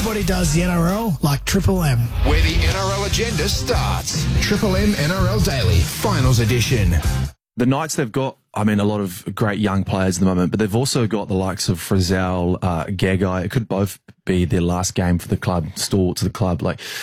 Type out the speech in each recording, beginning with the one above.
Nobody does the NRL like Triple M. Where the NRL agenda starts. Triple M NRL Daily, Finals Edition. The Knights, they've got, a lot of great young players at the moment, but they've also got the likes of Frizzell, Gagai. It could both be their last game for the club, stalwarts of the club.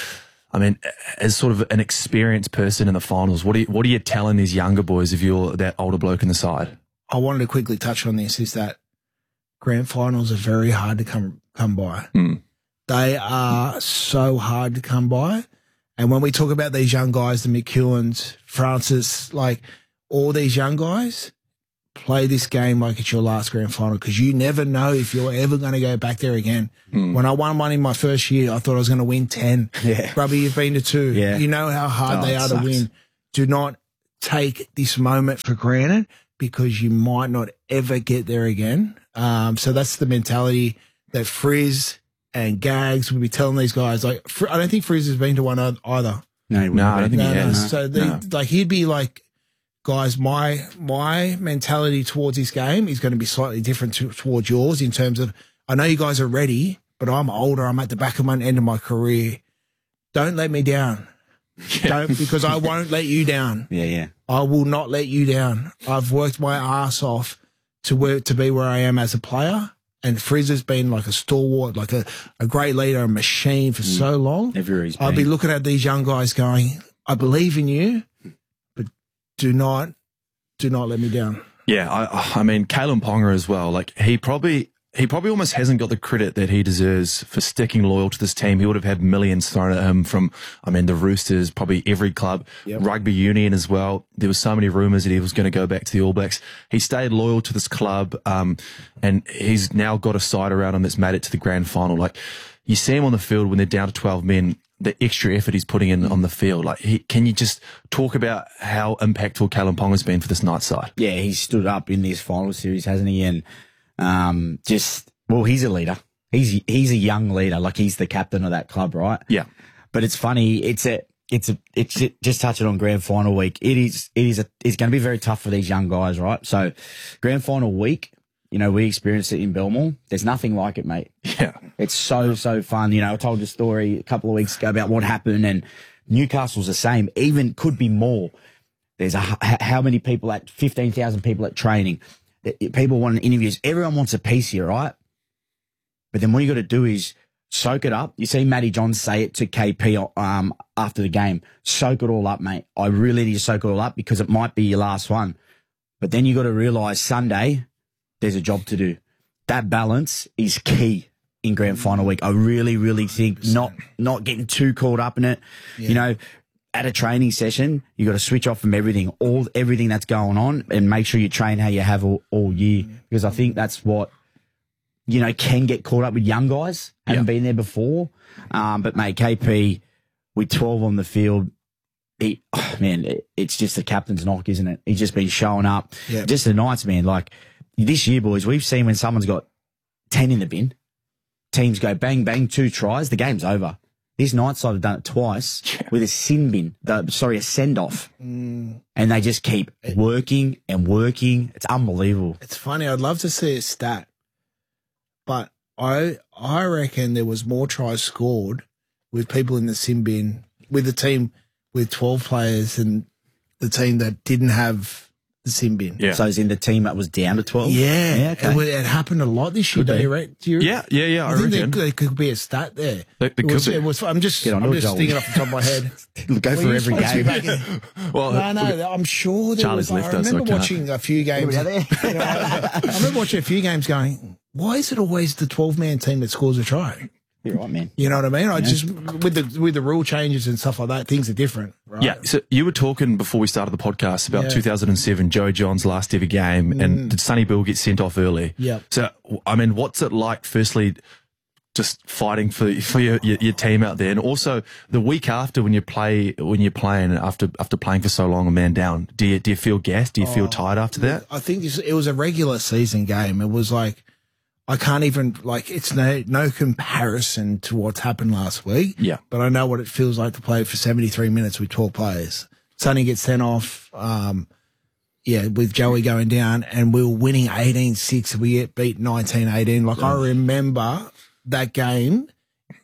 As sort of an experienced person in the finals, what are you telling these younger boys if you're that older bloke in the side? I wanted to quickly touch on this, is that grand finals are very hard to come by. They are so hard to come by. And when we talk about these young guys, the McEwens, Francis, all these young guys, play this game like it's your last grand final, because you never know if you're ever going to go back there again. When I won one in my first year, I thought I was going to win 10. Yeah. Brother, you've been to 2. Yeah. You know how hard they are to win. Do not take this moment for granted, because you might not ever get there again. So that's the mentality that Frizz and Gags would be telling these guys. I don't think Frizz has been to one either. No, I don't think he has. So he'd be like, guys, my mentality towards this game is going to be slightly different towards yours, in terms of, I know you guys are ready, but I'm older. I'm at the back of my end of my career. Don't let me down. Don't, because I won't let you down. Yeah. I will not let you down. I've worked my ass off to be where I am as a player. And Frizz has been like a stalwart, like a great leader, a machine for so long. I'd be looking at these young guys going, I believe in you, but do not let me down. Yeah, Kalen Ponga as well. He probably almost hasn't got the credit that he deserves for sticking loyal to this team. He would have had millions thrown at him from, the Roosters, probably every club, rugby union as well. There was so many rumours that he was going to go back to the All Blacks. He stayed loyal to this club, and he's now got a side around him that's made it to the grand final. You see him on the field when they're down to 12 men, the extra effort he's putting in on the field. Can you just talk about how impactful Kalen Ponga's been for this Knights side? Yeah, he's stood up in this final series, hasn't he? And he's a leader. He's a young leader. He's the captain of that club, right? Yeah. But it's funny. It's just touching on grand final week. It's going to be very tough for these young guys, right? So grand final week, we experienced it in Belmore. There's nothing like it, mate. Yeah. It's so fun. I told a story a couple of weeks ago about what happened, and Newcastle's the same, even could be more. There's how many people 15,000 people at training. People want interviews. Everyone wants a piece here, right? But then what you got to do is soak it up. You see Matty Johns say it to KP after the game. Soak it all up, mate. I really need to soak it all up, because it might be your last one. But then you got to realise Sunday there's a job to do. That balance is key in grand final week. I really, really think not getting too caught up in it. Yeah. At a training session, you got to switch off from everything that's going on, and make sure you train how you have all year. Because I think that's what, can get caught up with young guys, haven't been there before. But mate, KP with 12 on the field, it's just the captain's knock, isn't it? He's just been showing up. Yeah. Just the Knights, man. This year, boys, we've seen when someone's got 10 in the bin, teams go bang, bang, 2 tries, the game's over. This Knights side have done it twice with a a send-off. And they just keep working and working. It's unbelievable. It's funny. I'd love to see a stat, but I reckon there was more tries scored with people in the sin bin, with the team with 12 players, than the team that didn't have the sin bin. Yeah. So it's in the team that was down to 12? Yeah. Okay. It happened a lot this year, don't you reckon? Yeah. I think there could be a stat there. I'm just thinking off the top of my head. Go for every game. No, I'm sure there Charlie's was. left I us. remember watching a few games. I remember watching a few games going, why is it always the 12-man team that scores a try? You're right, man. You know what I mean? Just with the rule changes and stuff like that, things are different, right? Yeah. So you were talking before we started the podcast about 2007, Joey John's last ever game, and did Sonny Bill get sent off early? Yeah. So what's it like? Firstly, just fighting for your team out there, and also the week after when you're playing after playing for so long, a man down. Do you feel gassed? Do you feel tired after that? I think it was a regular season game. It was I can't even, it's no comparison to what's happened last week. Yeah. But I know what it feels like to play for 73 minutes with 12 players. Sonny gets sent off, with Joey going down, and we were winning 18-6. We get beat 19-18. I remember that game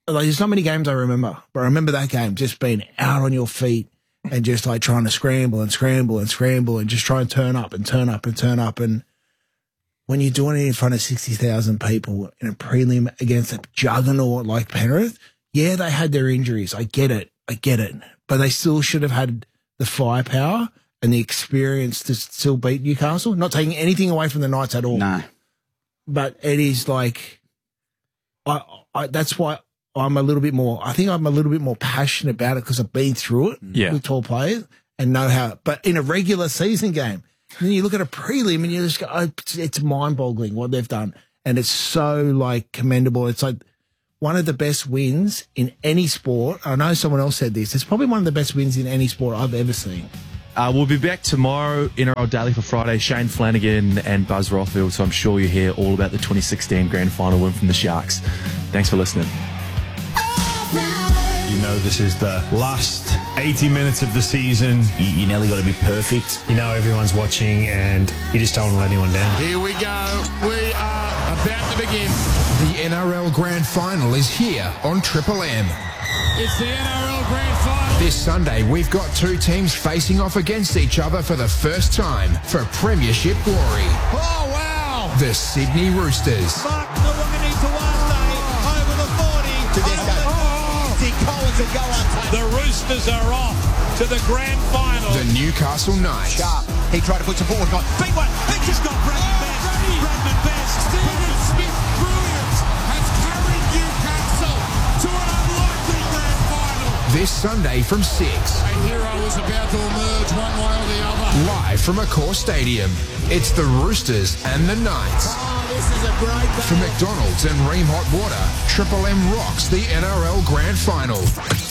like, there's not many games I remember, but I remember that game, just being out on your feet and just like trying to scramble and scramble and scramble and just try and turn up and turn up and turn up. And when you're doing it in front of 60,000 people in a prelim against a juggernaut like Penrith, yeah, they had their injuries. I get it. But they still should have had the firepower and the experience to still beat Newcastle. Not taking anything away from the Knights at all. No. But it is like, that's why I'm a little bit more passionate about it, because I've been through it with tall players and know how. But in a regular season game, then you look at a prelim and you just go, oh, it's mind-boggling what they've done. And it's so, like, commendable. It's like one of the best wins in any sport. I know someone else said this. It's probably one of the best wins in any sport I've ever seen. We'll be back tomorrow, NRL Daily for Friday. Shane Flanagan and Buzz Rothfield, so I'm sure you hear all about the 2016 Grand Final win from the Sharks. Thanks for listening. You know this is the last 80 minutes of the season. You nearly got to be perfect. You know everyone's watching and you just don't want to let anyone down. Here we go. We are about to begin. The NRL Grand Final is here on Triple M. It's the NRL Grand Final. This Sunday, we've got two teams facing off against each other for the first time for Premiership glory. Oh, wow. The Sydney Roosters. Mark Nawangini over the 40. Collins and go on. The Roosters are off to the Grand Final. The Newcastle Knights. Sharp. He tried to put some forward. Big one. He just got Bradman Best. Bradman Best. Stephen Smith, brilliant, has carried Newcastle to an unlikely Grand Final. This Sunday from 6. A hero is about to emerge one way or the other. Live from Accor Stadium. It's the Roosters and the Knights. This is a great For McDonald's and Ream Hot Water, Triple M rocks the NRL Grand Final.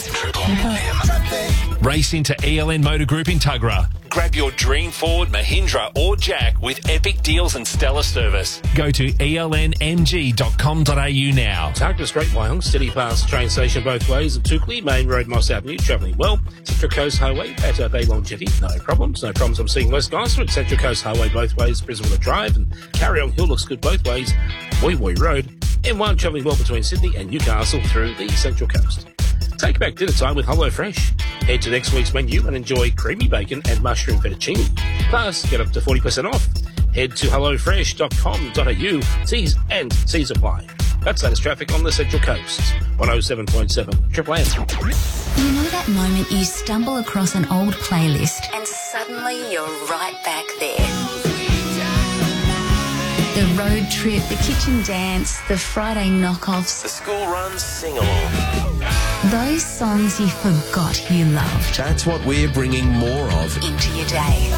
Race into ELN Motor Group in Tuggerah. Grab your dream Ford, Mahindra or Jack with epic deals and stellar service. Go to elnmg.com.au now. Tuggerah Street, Wyong, steady past train station both ways at Tukley, Main Road, Moss Avenue, travelling well. Central Coast Highway, Pato Bay Long Jetty, no problems. I'm seeing West Gosford, Central Coast Highway both ways, Brisbane Drive, and Carryong Hill looks good both ways, Woy Woy Road. M1 travelling well between Sydney and Newcastle through the Central Coast. Take back dinner time with HelloFresh. Head to next week's menu and enjoy creamy bacon and mushroom fettuccine. Plus, get up to 40% off. Head to hellofresh.com.au. T's and C's apply. That's latest traffic on the Central Coast. 107.7 Triple M. You know that moment you stumble across an old playlist and suddenly you're right back there. The road trip, the kitchen dance, the Friday knockoffs. The school runs sing-along. Those songs you forgot you loved. That's what we're bringing more of into your day.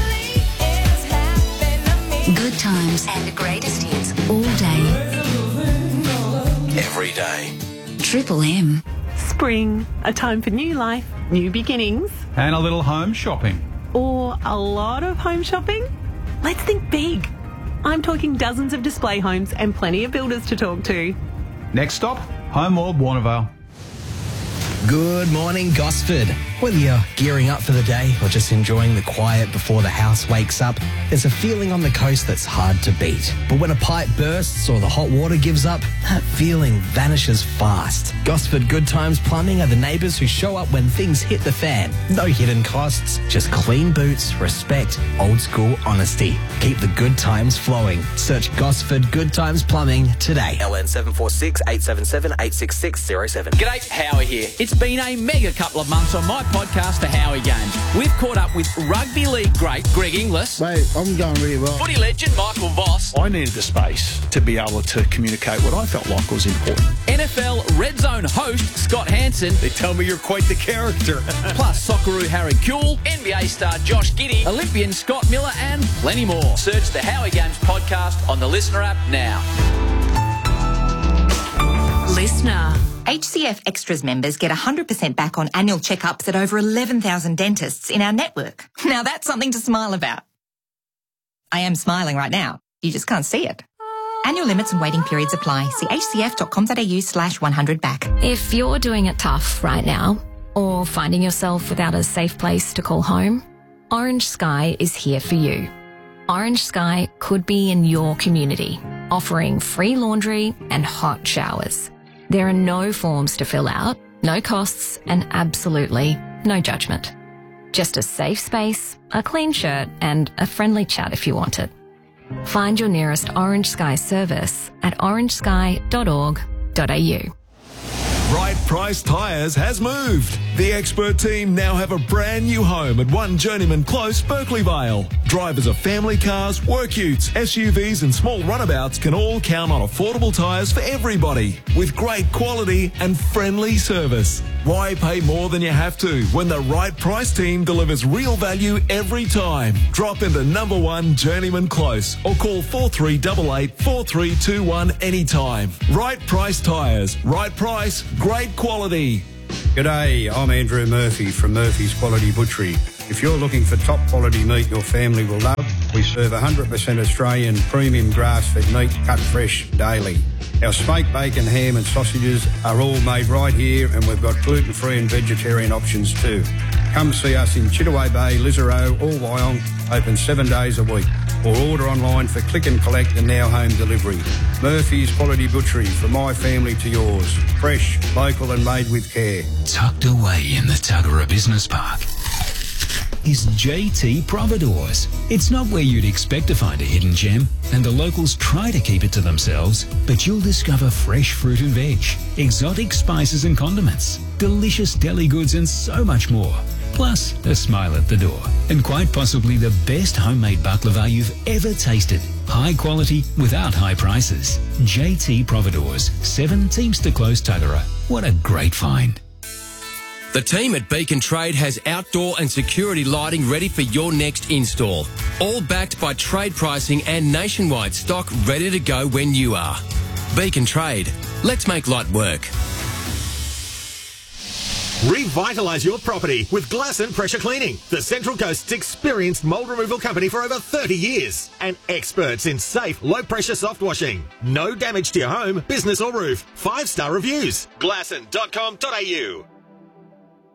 Good times and the greatest hits all day. Every day. Triple M. Spring, a time for new life, new beginnings. And a little home shopping. Or a lot of home shopping? Let's think big. I'm talking dozens of display homes and plenty of builders to talk to. Next stop, Home World Warnervale. Good morning, Gosford. Whether you're gearing up for the day or just enjoying the quiet before the house wakes up, there's a feeling on the coast that's hard to beat. But when a pipe bursts or the hot water gives up, that feeling vanishes fast. Gosford Good Times Plumbing are the neighbours who show up when things hit the fan. No hidden costs, just clean boots, respect, old school honesty. Keep the good times flowing. Search Gosford Good Times Plumbing today. LN 746 877 86607. G'day, Howie here. It's been a mega couple of months on my podcast, The Howie Games. We've caught up with rugby league great Greg Inglis. Mate, I'm going really well. Footy legend Michael Voss. I needed the space to be able to communicate what I felt like was important. NFL Red Zone host Scott Hansen. They tell me you're quite the character. Plus Socceroo Harry Kuehl, NBA star Josh Giddey, Olympian Scott Miller and plenty more. Search The Howie Games podcast on the Listener app now. Listener. HCF Extras members get 100% back on annual checkups at over 11,000 dentists in our network. Now that's something to smile about. I am smiling right now. You just can't see it. Annual limits and waiting periods apply. See hcf.com.au/100back. If you're doing it tough right now, or finding yourself without a safe place to call home, Orange Sky is here for you. Orange Sky could be in your community, offering free laundry and hot showers. There are no forms to fill out, no costs, and absolutely no judgment. Just a safe space, a clean shirt, and a friendly chat if you want it. Find your nearest Orange Sky service at orangesky.org.au. Right Price Tyres has moved. The expert team now have a brand new home at 1 Journeyman Close, Berkeley Vale. Drivers of family cars, work utes, SUVs and small runabouts can all count on affordable tyres for everybody with great quality and friendly service. Why pay more than you have to when the Right Price team delivers real value every time? Drop into number 1 Journeyman Close or call 4388 4321 anytime. Right Price Tyres. Right price, great quality. G'day, I'm Andrew Murphy from Murphy's Quality Butchery. If you're looking for top quality meat your family will love, we serve 100% Australian premium grass-fed meat cut fresh daily. Our smoked bacon, ham and sausages are all made right here, and we've got gluten-free and vegetarian options too. Come see us in Chittaway Bay, Lisarow or Wyong, open 7 days a week, or order online for click and collect and now home delivery. Murphy's Quality Butchery, from my family to yours. Fresh, local and made with care. Tucked away in the Tuggerah Business Park is JT Providores. It's not where you'd expect to find a hidden gem, and the locals try to keep it to themselves, but you'll discover fresh fruit and veg, exotic spices and condiments, delicious deli goods and so much more. Plus, a smile at the door. And quite possibly the best homemade baklava you've ever tasted. High quality without high prices. JT Providores, 7 Teamster Close, Tuggerah. What a great find. The team at Beacon Trade has outdoor and security lighting ready for your next install. All backed by trade pricing and nationwide stock ready to go when you are. Beacon Trade. Let's make light work. Revitalise your property with Glasson Pressure Cleaning, the Central Coast's experienced mould removal company for over 30 years and experts in safe, low-pressure soft washing. No damage to your home, business or roof. 5-star reviews. Glasson.com.au.